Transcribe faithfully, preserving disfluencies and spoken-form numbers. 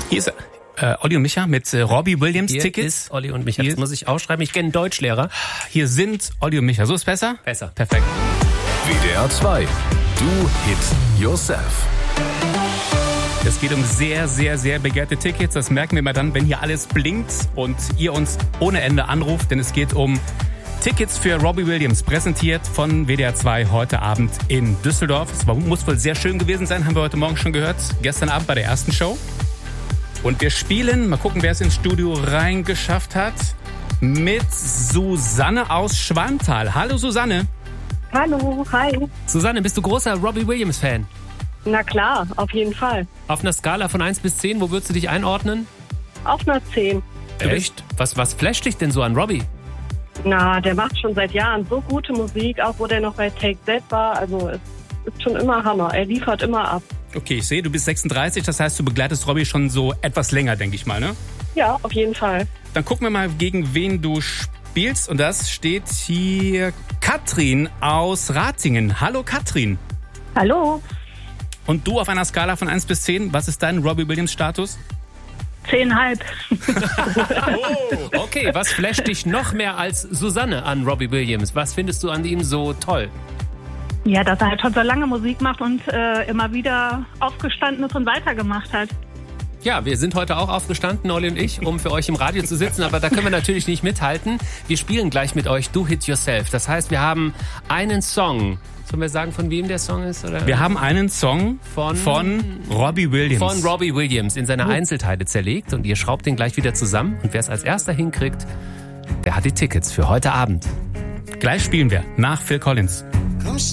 Hier ist äh, Olli und Micha mit äh, Robbie Williams Hier Tickets. Ist Olli und Micha. Das muss ich ausschreiben. Ich kenne einen Deutschlehrer. Hier sind Olli und Micha. So ist besser? Besser. Perfekt. W D R zwei. Do Hit Yourself. Es geht um sehr, sehr, sehr begehrte Tickets. Das merken wir mal dann, wenn hier alles blinkt und ihr uns ohne Ende anruft. Denn es geht um Tickets für Robbie Williams, präsentiert von W D R zwei heute Abend in Düsseldorf. Es war, muss wohl sehr schön gewesen sein, haben wir heute Morgen schon gehört. Gestern Abend bei der ersten Show. Und wir spielen, mal gucken, wer es ins Studio reingeschafft hat, mit Susanne aus Schwanthaal. Hallo Susanne. Hallo, hi. Susanne, bist du großer Robbie Williams-Fan? Na klar, auf jeden Fall. Auf einer Skala von eins bis zehn, wo würdest du dich einordnen? Auf einer zehn. Echt? Was, was flasht dich denn so an Robbie? Na, der macht schon seit Jahren so gute Musik, auch wo der noch bei Take That war. Also es ist schon immer Hammer. Er liefert immer ab. Okay, ich sehe, du bist sechsunddreißig, das heißt, du begleitest Robbie schon so etwas länger, denke ich mal, ne? Ja, auf jeden Fall. Dann gucken wir mal, gegen wen du spielst. Und das steht hier Katrin aus Ratingen. Hallo Katrin. Hallo. Und du auf einer Skala von eins bis zehn, was ist dein Robbie Williams Status? Zehnhalb. Oh, okay, was flasht dich noch mehr als Susanne an Robbie Williams? Was findest du an ihm so toll? Ja, dass er halt schon so lange Musik macht und äh, immer wieder aufgestanden ist und weitergemacht hat. Ja, wir sind heute auch aufgestanden, Olli und ich, um für euch im Radio zu sitzen, aber da können wir natürlich nicht mithalten. Wir spielen gleich mit euch Do Hit Yourself. Das heißt, wir haben einen Song. Sollen wir sagen, von wem der Song ist? Oder? Wir haben einen Song von, von Robbie Williams. Von Robbie Williams in seine Einzelteile zerlegt und ihr schraubt den gleich wieder zusammen. Und wer es als erster hinkriegt, der hat die Tickets für heute Abend. Gleich spielen wir nach Phil Collins.